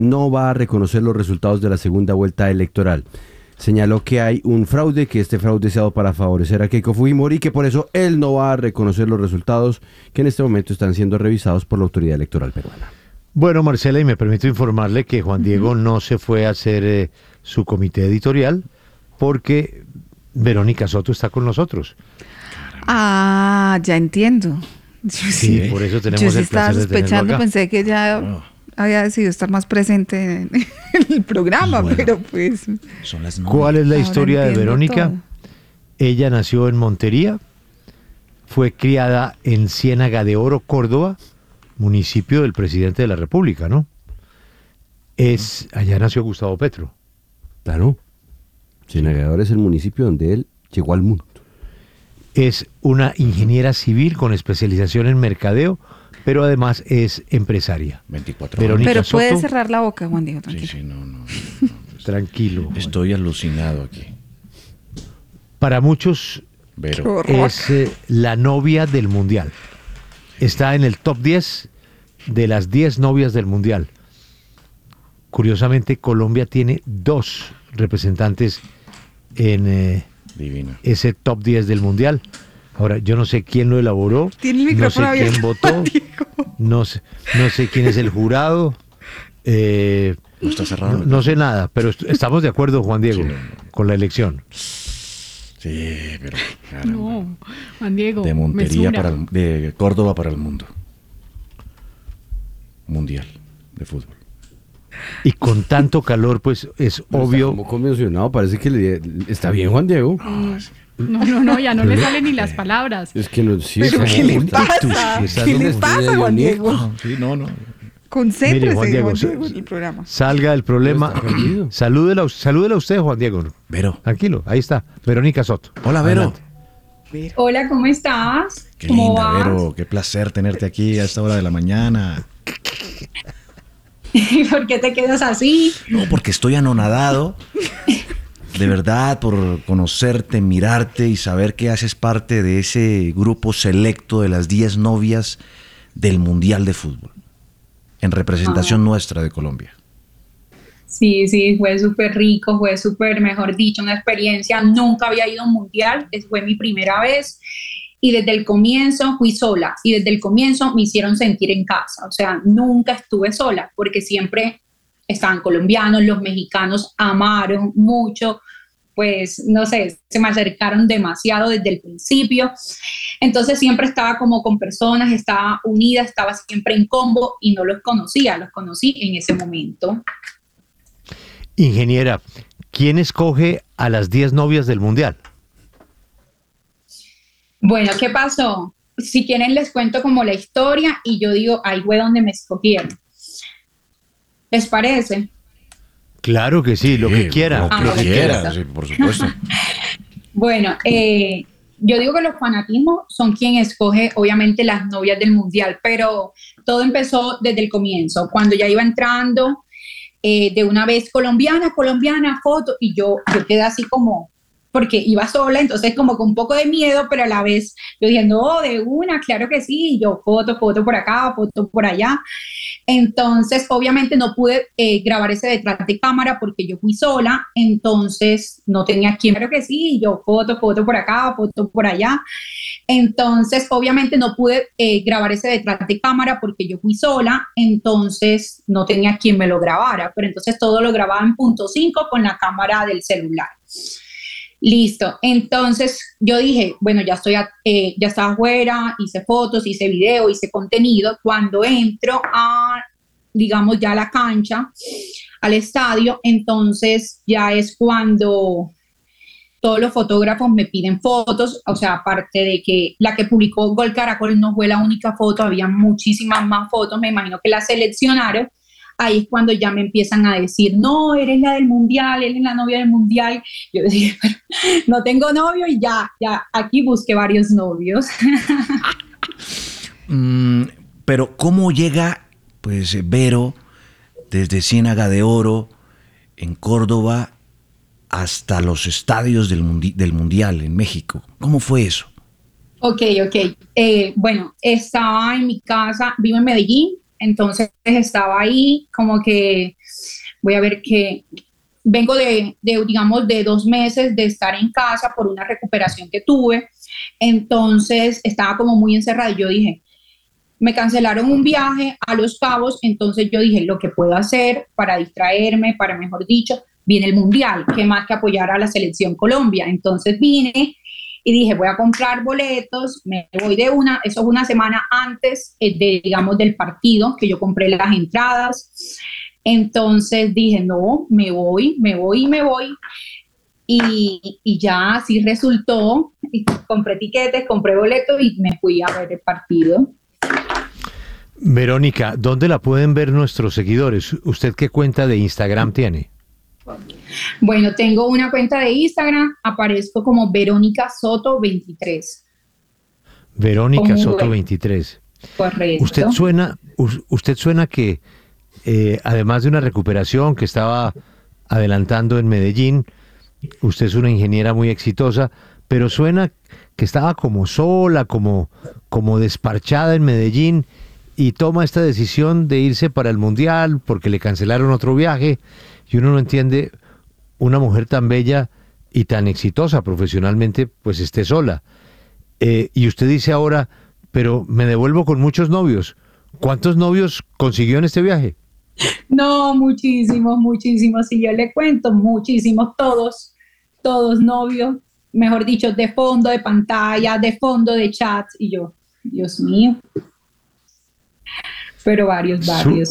no va a reconocer los resultados de la segunda vuelta electoral. Señaló que hay un fraude, que este fraude se ha dado para favorecer a Keiko Fujimori y que por eso él no va a reconocer los resultados que en este momento están siendo revisados por la autoridad electoral peruana. Bueno, Marcela, y me permito informarle que Juan Diego no se fue a hacer su comité editorial porque Verónica Soto está con nosotros. Ah, ya entiendo. Sí, por eso tenemos yo sí el estaba placer de tenerlo sospechando, acá. pensé que ya había decidido estar más presente en el programa, Bueno, pero pues... Son las 9. ¿Cuál es la Ahora historia de entiendo Verónica? todo. Ella nació en Montería, fue criada en Ciénaga de Oro, Córdoba, municipio del presidente de la República, ¿no? Allá nació Gustavo Petro. Claro. Ciénaga es el municipio donde él llegó al mundo. Es una ingeniera civil con especialización en mercadeo, pero además es empresaria. 24 Verónica Pero puede Soto. cerrar la boca, Juan Diego, Sí, tranquilo. sí, no. Tranquilo. Juan. Estoy alucinado aquí. Para muchos Vero. Horror. es la novia del Mundial. Está en el top 10 de las 10 novias del Mundial. Curiosamente, Colombia tiene 2 representantes en Divina. ese top 10 del Mundial. Ahora, yo no sé quién lo elaboró, Tiene el no sé micrófono abierto, quién votó, no sé quién es el jurado, No está cerrado. no sé nada, pero estamos de acuerdo, Juan Diego, Sí, no. con la elección. Sí, pero caramba. No, Juan Diego. De Montería mesura. de Córdoba para el mundo. Mundial de fútbol. Y con tanto calor, pues es obvio. Está como convencionado, parece que está bien, Juan Diego. No, ya no le salen ni las palabras. Es que no, sí, ¿Pero es qué le como- pasa? está ¿Qué le donde- pasa, Juan Diego? Sí, no. Concéntrese, Mire, Juan Diego, en el programa. Salga del problema. Está perdido. Salúdela usted, Juan Diego. Vero. Tranquilo, ahí está. Verónica Soto. Hola, Vero. Adelante. Hola, ¿cómo estás? Qué ¿Cómo linda, vas? Vero. Qué placer tenerte aquí a esta hora de la mañana. ¿Por qué te quedas así? No, porque estoy anonadado. De verdad, por conocerte, mirarte y saber que haces parte de ese grupo selecto de las 10 novias del Mundial de Fútbol. En representación nuestra de Colombia. Sí, fue súper rico, fue súper, mejor dicho, una experiencia. Nunca había ido a un mundial, fue mi primera vez. Y desde el comienzo fui sola. Y desde el comienzo me hicieron sentir en casa. O sea, nunca estuve sola, porque siempre estaban colombianos, los mexicanos amaron mucho. Pues, no sé, se me acercaron demasiado desde el principio. Entonces siempre estaba como con personas, estaba unida, estaba siempre en combo y no los conocía, los conocí en ese momento. Ingeniera, ¿quién escoge a las 10 novias del Mundial? Bueno, ¿qué pasó? Si quieren les cuento como la historia y yo digo, ahí fue donde me escogieron. ¿Les parece? Claro que sí, lo que quiera. Lo que quiera, listo. sí, por supuesto. Bueno, yo digo que los fanatismos son quien escoge obviamente las novias del mundial, pero todo empezó desde el comienzo, cuando ya iba entrando de una vez colombiana, foto, y yo quedé así como, porque iba sola, entonces como con un poco de miedo, pero a la vez yo dije, no, de una, claro que sí, y yo foto por acá, foto por allá. Entonces, obviamente no pude grabar ese detrás de cámara porque yo fui sola, entonces no tenía quien, claro que sí, y yo foto por acá, foto por allá. Entonces, obviamente no pude grabar ese detrás de cámara porque yo fui sola, entonces no tenía quien me lo grabara, pero entonces todo lo grababa en .5 con la cámara del celular. Listo, entonces yo dije, bueno, ya estaba afuera, hice fotos, hice video, hice contenido. Cuando entro digamos, ya a la cancha, al estadio, entonces ya es cuando todos los fotógrafos me piden fotos, o sea, aparte de que la que publicó Gol Caracol no fue la única foto, había muchísimas más fotos, me imagino que las seleccionaron. Ahí es cuando ya me empiezan a decir, no, eres la del mundial, eres la novia del mundial. Yo dije, pero no tengo novio y ya aquí busqué varios novios. Pero ¿cómo llega, pues, Vero, desde Ciénaga de Oro, en Córdoba, hasta los estadios del Mundial en México? ¿Cómo fue eso? Ok. Bueno, estaba en mi casa, vivo en Medellín, Entonces estaba ahí como que voy a ver que vengo digamos, de 2 meses de estar en casa por una recuperación que tuve. Entonces estaba como muy encerrada y yo dije, me cancelaron un viaje a Los Cabos, entonces yo dije, lo que puedo hacer para distraerme, para mejor dicho, viene el Mundial, qué más que apoyar a la selección Colombia. Entonces vine y dije, voy a comprar boletos, me voy eso es una semana antes digamos, del partido, que yo compré las entradas. Entonces dije, no, me voy. Y ya así resultó, y compré tiquetes, compré boletos y me fui a ver el partido. Verónica, ¿dónde la pueden ver nuestros seguidores? ¿Usted qué cuenta de Instagram tiene? Bueno, tengo una cuenta de Instagram, aparezco como Verónica Soto 23. Verónica Soto 23. Correcto. Usted suena que, además de una recuperación que estaba adelantando en Medellín, usted es una ingeniera muy exitosa, pero suena que estaba como sola, como desparchada en Medellín, y toma esta decisión de irse para el Mundial porque le cancelaron otro viaje, y uno no entiende una mujer tan bella y tan exitosa profesionalmente, pues esté sola. Y usted dice ahora, pero me devuelvo con muchos novios. ¿Cuántos novios consiguió en este viaje? No, muchísimos. Si yo le cuento, muchísimos, todos novios, mejor dicho, de fondo de pantalla, de fondo de chat, y yo, Dios mío. Pero varios.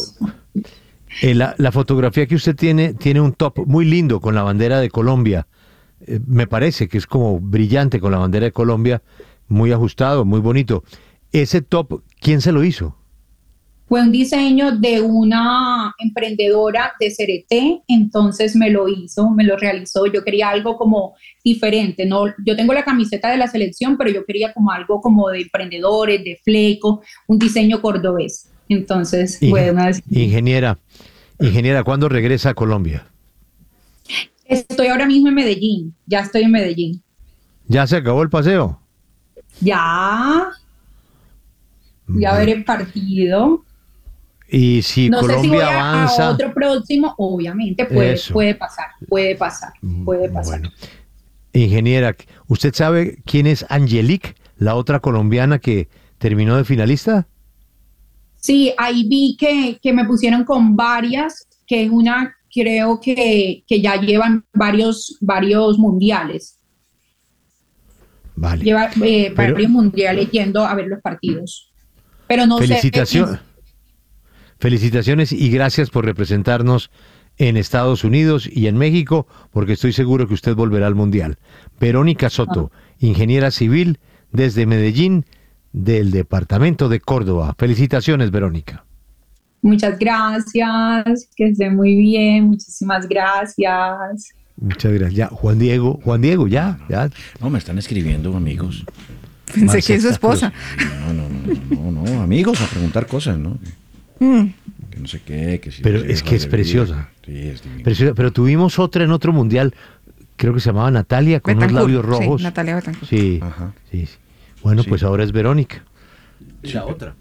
La fotografía que usted tiene un top muy lindo con la bandera de Colombia. Me parece que es como brillante con la bandera de Colombia, muy ajustado, muy bonito. Ese top, ¿quién se lo hizo? Fue un diseño de una emprendedora de Cereté, entonces me lo realizó. Yo quería algo como diferente, ¿no? Yo tengo la camiseta de la selección, pero yo quería como algo como de emprendedores, de fleco, un diseño cordobés. Entonces, Ingeniera, ¿cuándo regresa a Colombia? Estoy ahora mismo en Medellín, ya estoy en Medellín. ¿Ya se acabó el paseo? Ya veré el partido. Y si no Colombia sé si voy avanza a otro próximo, obviamente puede pasar. Bueno. Ingeniera, ¿usted sabe quién es Angelique, la otra colombiana que terminó de finalista? Sí, ahí vi que me pusieron con varias, que es una, creo que ya llevan varios mundiales. Vale. Lleva varios mundiales yendo a ver los partidos. Pero no sé. Felicitaciones y gracias por representarnos en Estados Unidos y en México, porque estoy seguro que usted volverá al Mundial. Verónica Soto, ingeniera civil desde Medellín, del departamento de Córdoba. Felicitaciones, Verónica. Muchas gracias, que esté muy bien, muchísimas gracias. Muchas gracias. Ya, Juan Diego, ya. No, me están escribiendo amigos. Pensé que es su esposa. No, amigos a preguntar cosas, ¿no? Que no sé qué, que si pero es que es preciosa. Sí, es divina. Preciosa. Pero tuvimos otra en otro mundial, creo que se llamaba Natalia, con unos labios rojos. Sí, Natalia Betancourt. Sí, Ajá. sí. Bueno, Sí. Pues ahora es Verónica. La otra.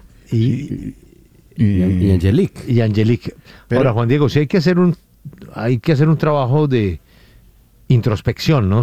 Y Angelique. Y Angelique. Pero- Ahora, Juan Diego, sí hay que hacer un trabajo de introspección, ¿no?